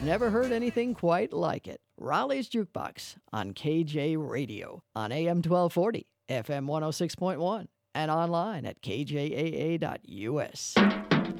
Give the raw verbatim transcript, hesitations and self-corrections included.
Never heard anything quite like it. Raleigh's Jukebox on K J Radio on A M twelve forty, F M one oh six point one, and online at K J A A dot U S.